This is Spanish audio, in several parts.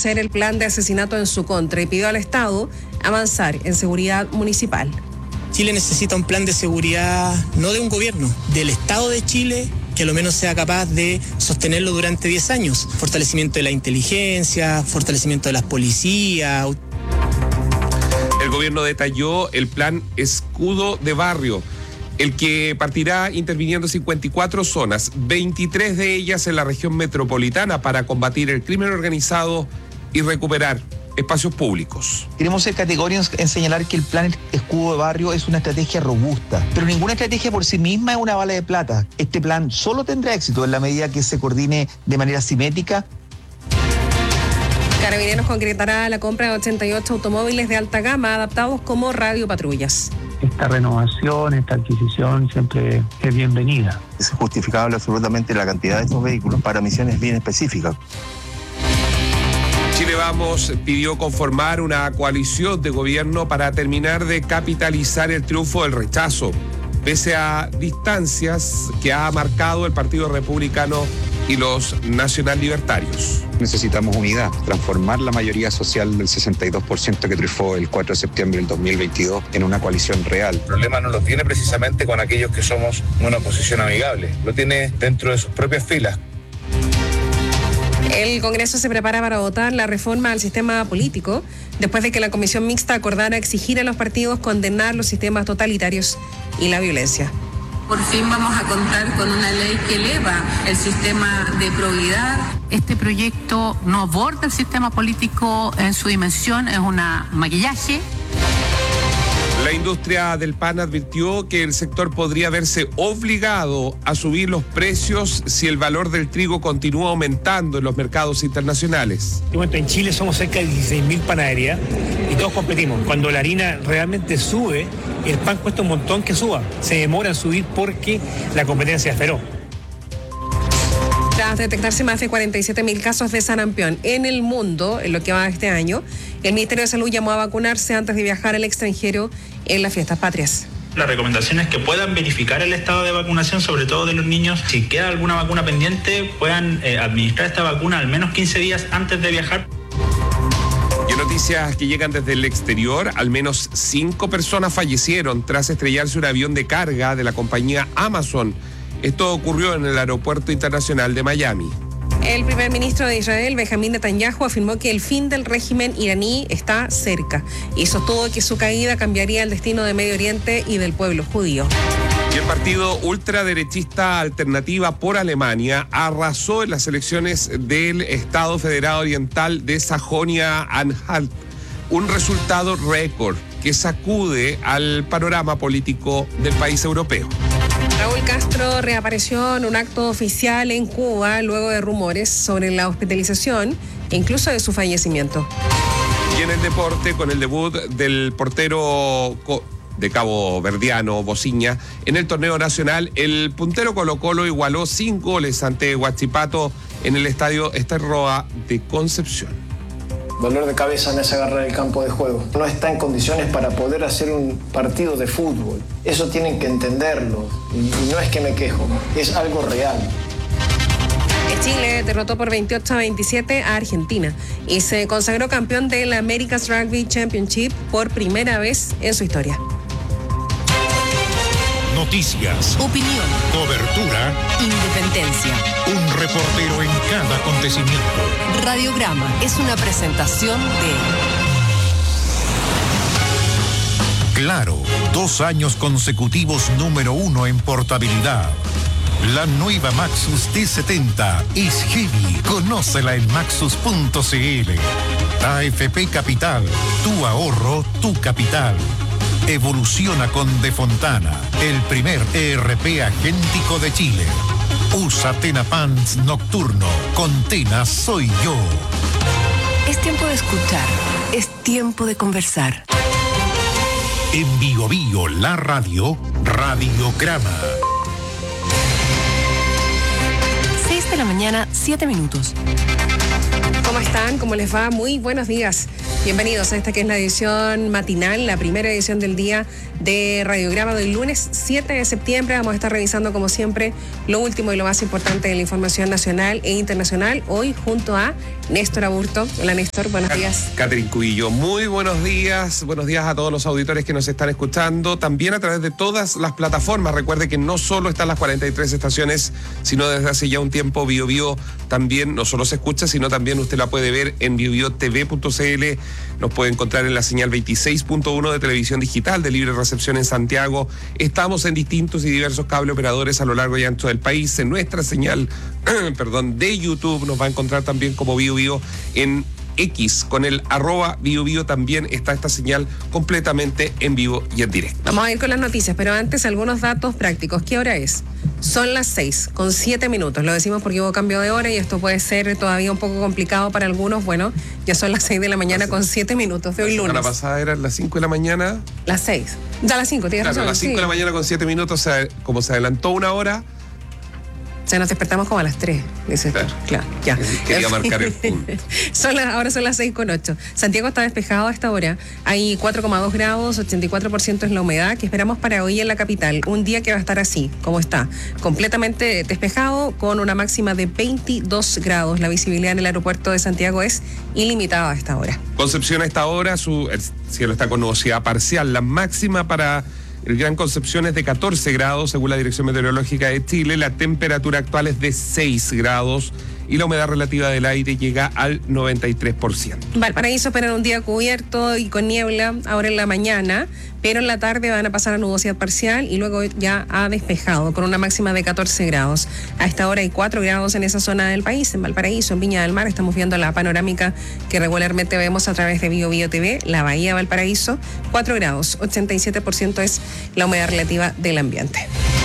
conocer el plan de asesinato en su contra y pidió al Estado avanzar en seguridad municipal. Chile necesita un plan de seguridad, no de un gobierno, del Estado de Chile, que a lo menos sea capaz de sostenerlo durante 10 años. Fortalecimiento de la inteligencia, fortalecimiento de las policías. El gobierno detalló el plan Escudo de Barrio, el que partirá interviniendo 54 zonas, 23 de ellas en la región metropolitana, para combatir el crimen organizado y recuperar espacios públicos. Queremos ser categóricos en señalar que el plan Escudo de Barrio es una estrategia robusta, pero ninguna estrategia por sí misma es una bala de plata. Este plan solo tendrá éxito en la medida que se coordine de manera simétrica. Carabineros concretará la compra de 88 automóviles de alta gama adaptados como radiopatrullas. Esta renovación, esta adquisición siempre es bienvenida. Es justificable absolutamente la cantidad de estos vehículos para misiones bien específicas. Chile Vamos pidió conformar una coalición de gobierno para terminar de capitalizar el triunfo del rechazo, pese a distancias que ha marcado el Partido Republicano y los nacional libertarios. Necesitamos unidad, transformar la mayoría social del 62% que triunfó el 4 de septiembre del 2022 en una coalición real. El problema no lo tiene precisamente con aquellos que somos una oposición amigable, lo tiene dentro de sus propias filas. El Congreso se prepara para votar la reforma al sistema político, después de que la Comisión Mixta acordara exigir a los partidos condenar los sistemas totalitarios y la violencia. Por fin vamos a contar con una ley que eleva el sistema de probidad. Este proyecto no aborda el sistema político en su dimensión, es un maquillaje. La industria del pan advirtió que el sector podría verse obligado a subir los precios si el valor del trigo continúa aumentando en los mercados internacionales. En Chile somos cerca de 16.000 panaderías y todos competimos. Cuando la harina realmente sube, el pan cuesta un montón que suba. Se demora en subir porque la competencia es feroz. Tras detectarse más de 47.000 casos de sarampión en el mundo en lo que va de este año, el Ministerio de Salud llamó a vacunarse antes de viajar al extranjero en las fiestas patrias. La recomendación es que puedan verificar el estado de vacunación, sobre todo de los niños. Si queda alguna vacuna pendiente, puedan administrar esta vacuna al menos 15 días antes de viajar. Y en noticias que llegan desde el exterior, al menos 5 personas fallecieron tras estrellarse un avión de carga de la compañía Amazon. Esto ocurrió en el Aeropuerto Internacional de Miami. El primer ministro de Israel, Benjamín Netanyahu, afirmó que el fin del régimen iraní está cerca y sostuvo que su caída cambiaría el destino de Medio Oriente y del pueblo judío. Y el partido ultraderechista Alternativa por Alemania arrasó en las elecciones del Estado Federado Oriental de Sajonia-Anhalt, un resultado récord que sacude al panorama político del país europeo. Raúl Castro reapareció en un acto oficial en Cuba luego de rumores sobre la hospitalización e incluso de su fallecimiento. Y en el deporte, con el debut del portero de Cabo Verdiano, Bociña, en el torneo nacional, el puntero Colo-Colo igualó 5 goles ante Huachipato en el estadio Ester Roa de Concepción. Dolor de cabeza me hace agarrar el campo de juego. No está en condiciones para poder hacer un partido de fútbol. Eso tienen que entenderlo. Y no es que me quejo, es algo real. Chile derrotó por 28-27 a Argentina y se consagró campeón del America's Rugby Championship por primera vez en su historia. Noticias, opinión, cobertura, independencia. Un reportero en cada acontecimiento. Radiograma es una presentación de Claro, 2 años consecutivos número 1 en portabilidad. La nueva Maxus T70 es heavy. Conócela en maxus.cl. AFP Capital, tu ahorro, tu capital. Evoluciona con De Fontana, el primer ERP agéntico de Chile. Usa Tena Pants Nocturno. Con Tena soy yo. Es tiempo de escuchar. Es tiempo de conversar. En Bio Bio, la radio, Radiograma. 6 de la mañana, 7 minutos. ¿Cómo están? ¿Cómo les va? Muy buenos días. Bienvenidos a esta que es la edición matinal, la primera edición del día de Radiograma del lunes 7 de septiembre. Vamos a estar revisando como siempre lo último y lo más importante de la información nacional e internacional. Hoy junto a Néstor Aburto. Hola Néstor, buenos días. Catherine Cubillo, muy buenos días. Buenos días a todos los auditores que nos están escuchando. También a través de todas las plataformas. Recuerde que no solo están las 43 estaciones, sino desde hace ya un tiempo Bio Bio también no solo se escucha, sino también usted la puede ver en biobiotv.cl. Nos puede encontrar en la señal 26.1 de televisión digital de libre recepción en Santiago. Estamos en distintos y diversos cable operadores a lo largo y ancho del país. En nuestra señal de YouTube nos va a encontrar también como Bio Bio en X, con el @BioBio también está esta señal completamente en vivo y en directo. Vamos a ir con las noticias, pero antes algunos datos prácticos. ¿Qué hora es? Son las 6:07. Lo decimos porque hubo cambio de hora y esto puede ser todavía un poco complicado para algunos. Bueno, ya son las 6 de la mañana con 7 minutos de hoy lunes. La pasada eran las 5 de la mañana. Las 6. Ya las 5, tienes razón. Las 5 de la mañana con 7 minutos, como se adelantó una hora. O sea, nos despertamos como a las 3. Dice, claro, ya. Quería marcar el punto. Ahora son las 6:08. Santiago está despejado a esta hora. Hay 4,2 grados, 84% es la humedad que esperamos para hoy en la capital. Un día que va a estar así, como está. Completamente despejado, con una máxima de 22 grados. La visibilidad en el aeropuerto de Santiago es ilimitada a esta hora. Concepción a esta hora, el cielo está con nubosidad parcial. La máxima para el Gran Concepción es de 14 grados, según la Dirección Meteorológica de Chile. La temperatura actual es de 6 grados y la humedad relativa del aire llega al 93%. Valparaíso espera un día cubierto y con niebla ahora en la mañana, pero en la tarde van a pasar a nubosidad parcial y luego ya ha despejado con una máxima de 14 grados. A esta hora hay 4 grados en esa zona del país, en Valparaíso, en Viña del Mar. Estamos viendo la panorámica que regularmente vemos a través de Bio Bio TV, la Bahía de Valparaíso, 4 grados, 87% es la humedad relativa del ambiente.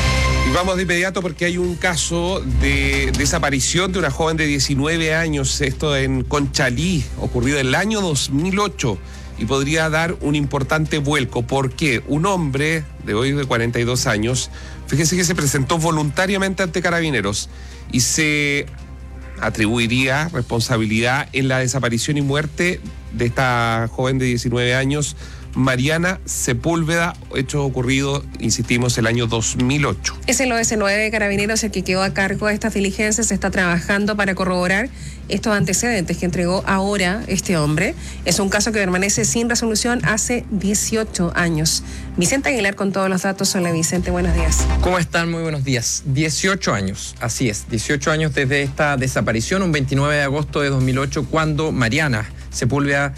Y vamos de inmediato porque hay un caso de desaparición de una joven de 19 años, esto en Conchalí, ocurrido en el año 2008, y podría dar un importante vuelco porque un hombre de hoy de 42 años, fíjense que se presentó voluntariamente ante Carabineros y se atribuiría responsabilidad en la desaparición y muerte de esta joven de 19 años, Mariana Sepúlveda, hecho ocurrido, insistimos, el año 2008. Es el OS9 de Carabineros el que quedó a cargo de estas diligencias. Se está trabajando para corroborar estos antecedentes que entregó ahora este hombre. Es un caso que permanece sin resolución hace 18 años. Vicente Aguilar con todos los datos. Hola Vicente, buenos días. ¿Cómo están? Muy buenos días. 18 años, así es, 18 años desde esta desaparición, un 29 de agosto de 2008, cuando Mariana Sepúlveda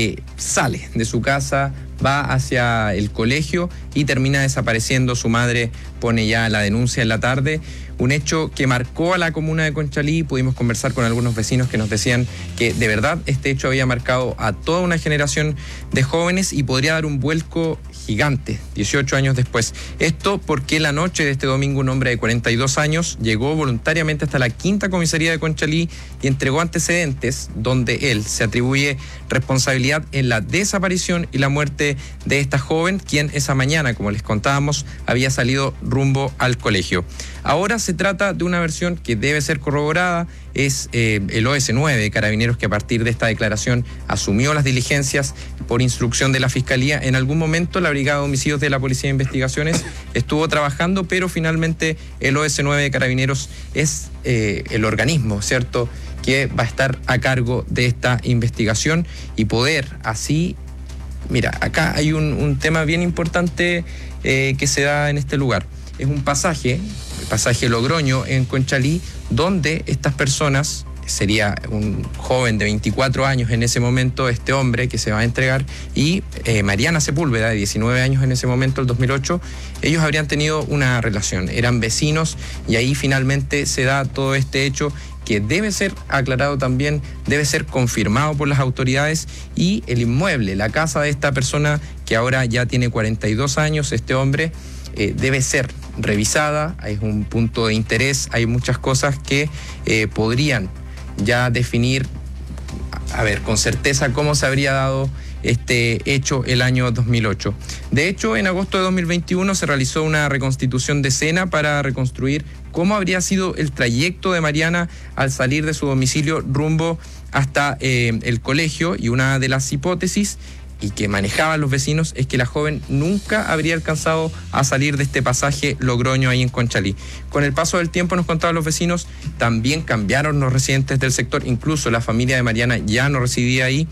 sale de su casa, va hacia el colegio y termina desapareciendo. Su madre pone ya la denuncia en la tarde. Un hecho que marcó a la comuna de Conchalí. Pudimos conversar con algunos vecinos que nos decían que de verdad este hecho había marcado a toda una generación de jóvenes y podría dar un vuelco gigante 18 años después. Esto porque la noche de este domingo un hombre de 42 años llegó voluntariamente hasta la 5ª comisaría de Conchalí y entregó antecedentes donde él se atribuye responsabilidad en la desaparición y la muerte de esta joven, quien esa mañana, como les contábamos, había salido rumbo al colegio. Ahora se trata de una versión que debe ser corroborada. Es el OS9 de Carabineros que a partir de esta declaración asumió las diligencias por instrucción de la Fiscalía. En algún momento la Brigada de Homicidios de la Policía de Investigaciones estuvo trabajando, pero finalmente el OS9 de Carabineros es el organismo, ¿cierto?, que va a estar a cargo de esta investigación y poder así... Mira, acá hay un tema bien importante que se da en este lugar. Es un pasaje, el pasaje Logroño en Conchalí, donde estas personas, sería un joven de 24 años en ese momento, este hombre que se va a entregar, y Mariana Sepúlveda, de 19 años en ese momento, el 2008, ellos habrían tenido una relación, eran vecinos, y ahí finalmente se da todo este hecho que debe ser aclarado también, debe ser confirmado por las autoridades, y el inmueble, la casa de esta persona que ahora ya tiene 42 años, este hombre, debe ser revisada. Es un punto de interés, hay muchas cosas que podrían ya definir, con certeza cómo se habría dado este hecho el año 2008. De hecho, en agosto de 2021 se realizó una reconstitución de escena para reconstruir cómo habría sido el trayecto de Mariana al salir de su domicilio rumbo hasta el colegio, y una de las hipótesis y que manejaban los vecinos es que la joven nunca habría alcanzado a salir de este pasaje Logroño ahí en Conchalí. Con el paso del tiempo, nos contaban los vecinos, también cambiaron los residentes del sector, incluso la familia de Mariana ya no residía ahí,